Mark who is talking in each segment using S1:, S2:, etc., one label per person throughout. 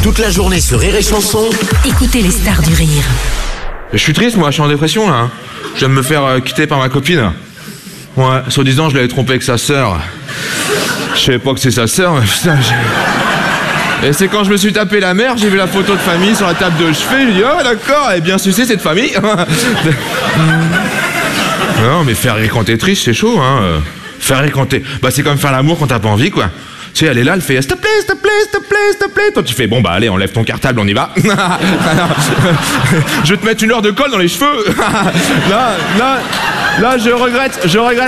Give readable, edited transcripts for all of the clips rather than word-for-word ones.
S1: Toute la journée sur Rire et Chanson.
S2: Écoutez les stars du rire.
S3: Je suis triste, moi, je suis en dépression, là. Je viens de me faire quitter par ma copine. Ouais, soi-disant, je l'avais trompé avec sa sœur. Je savais pas que c'est sa sœur, mais putain, Et c'est quand je me suis tapé la mère, j'ai vu la photo de famille sur la table de chevet, je me dis, oh d'accord, elle est bien sucée cette famille. Non, mais faire rire quand t'es triste, c'est chaud, hein. Faire rire quand t'es... Bah, c'est comme faire l'amour quand t'as pas envie, quoi. Tu sais, elle est là, elle fait s'il te plaît, s'il te plaît, s'il te plaît, s'il te plaît. Toi, tu fais bon, bah allez, enlève ton cartable, on y va. Je vais te mettre une heure de colle dans les cheveux. Là, je regrette.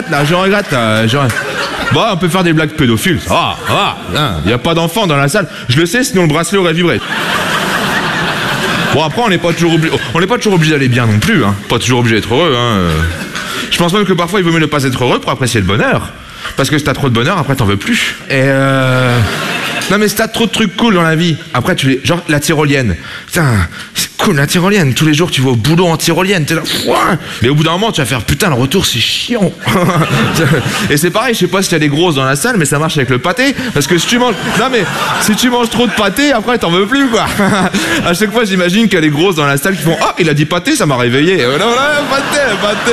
S3: Bon, on peut faire des blagues pédophiles, ça va. Y a pas d'enfant dans la salle. Je le sais, sinon le bracelet aurait vibré. Bon, après, on n'est pas toujours obligé d'aller bien non plus, hein. Pas toujours obligé d'être heureux, hein. Je pense même que parfois, il vaut mieux ne pas être heureux pour apprécier le bonheur. Parce que si t'as trop de bonheur, après t'en veux plus. Non mais si t'as trop de trucs cool dans la vie, après genre la tyrolienne. Putain, c'est cool la tyrolienne. Tous les jours tu vas au boulot en tyrolienne, t'es là. Mais au bout d'un moment tu vas faire putain le retour c'est chiant. Et c'est pareil, je sais pas s'il y a des grosses dans la salle, mais ça marche avec le pâté. Parce que si tu manges trop de pâté, après t'en veux plus quoi. À chaque fois j'imagine qu'il y a des grosses dans la salle qui font ah il a dit pâté, ça m'a réveillé. Pâté.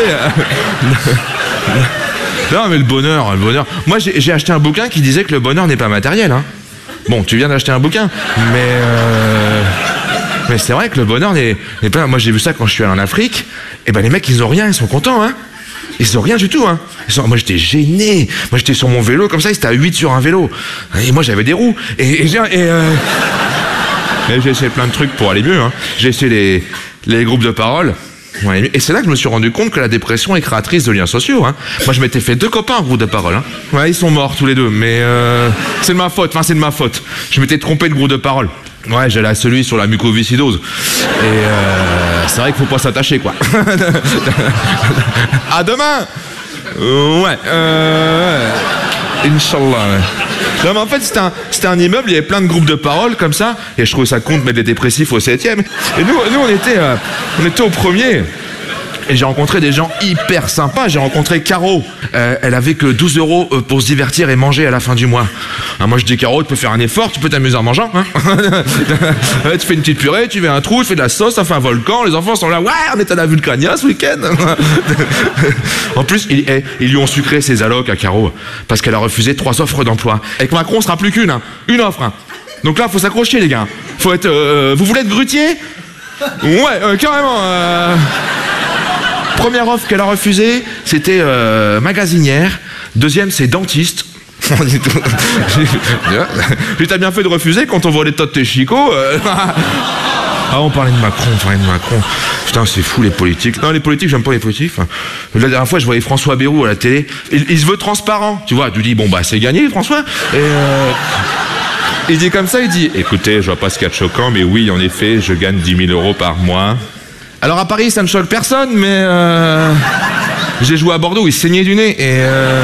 S3: Non mais le bonheur. Moi j'ai acheté un bouquin qui disait que le bonheur n'est pas matériel, hein. Bon, tu viens d'acheter un bouquin, mais c'est vrai que le bonheur n'est pas... Moi j'ai vu ça quand je suis allé en Afrique, et ben les mecs ils ont rien, ils sont contents, hein. Ils ont rien du tout, hein. Moi j'étais gêné, moi j'étais sur mon vélo comme ça, ils étaient à 8 sur un vélo, et moi j'avais des roues, et j'ai essayé plein de trucs pour aller mieux, hein. J'ai essayé les groupes de parole. Ouais, et c'est là que je me suis rendu compte que la dépression est créatrice de liens sociaux, hein. Moi je m'étais fait 2 copains en groupe de parole, hein. Ouais, ils sont morts tous les deux, mais c'est de ma faute, je m'étais trompé de groupe de parole. Ouais, j'allais à celui sur la mucoviscidose. Et c'est vrai qu'il faut pas s'attacher, quoi. À demain. Ouais, Inch'Allah, ouais. Non mais en fait c'était un immeuble, il y avait plein de groupes de parole comme ça, et je trouvais ça con de mettre des dépressifs au 7e. Et nous on était au premier. Et j'ai rencontré des gens hyper sympas. J'ai rencontré Caro. Elle avait que 12 € pour se divertir et manger à la fin du mois. Alors moi je dis Caro, tu peux faire un effort, tu peux t'amuser en mangeant, hein. Tu fais une petite purée, tu fais un trou, tu fais de la sauce, ça fait un volcan, les enfants sont là, ouais, on est à la Vulcania ce week-end. En plus, ils lui ont sucré ses allocs à Caro, parce qu'elle a refusé 3 offres d'emploi. Avec Macron, ce sera plus qu'une, hein. Une offre, hein. Donc là, faut s'accrocher les gars. Faut être... vous voulez être grutier? Ouais, carrément. Première offre qu'elle a refusée, c'était magasinière. Deuxième, c'est dentiste. T'as bien fait de refuser quand on voit les tas de tes chicots. Ah, on parlait de Macron. Putain, c'est fou les politiques. Non, les politiques, j'aime pas les politiques. Enfin, la dernière fois, je voyais François Bayrou à la télé. Il se veut transparent. Tu vois, tu dis, bon, bah, c'est gagné, François. Et il dit comme ça, il dit, écoutez, je vois pas ce qu'il y a de choquant, mais oui, en effet, je gagne 10 000 € par mois. Alors à Paris, ça ne choque personne, mais j'ai joué à Bordeaux, il saignait du nez, et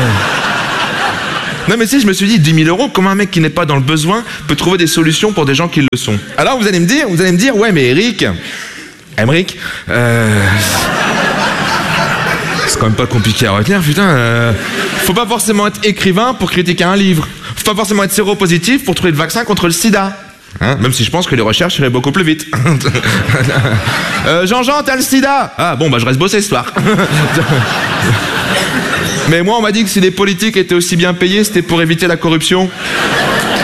S3: Non mais tu sais, je me suis dit, 10 000 €, comment un mec qui n'est pas dans le besoin peut trouver des solutions pour des gens qui le sont? Alors vous allez me dire, ouais mais Émeric, c'est quand même pas compliqué à retenir, putain. Faut pas forcément être écrivain pour critiquer un livre. Faut pas forcément être séropositif pour trouver le vaccin contre le sida. Hein, même si je pense que les recherches iraient beaucoup plus vite. Jean-Jean, t'as le sida? Ah bon, bah je reste bosser ce soir. Mais moi, on m'a dit que si les politiques étaient aussi bien payés, c'était pour éviter la corruption.